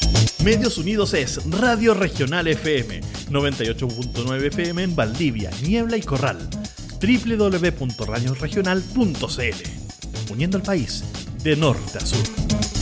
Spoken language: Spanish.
Medios Unidos es Radio Regional FM, 98.9 FM en Valdivia, Niebla y Corral, www.radioregional.cl, uniendo al país de norte a sur.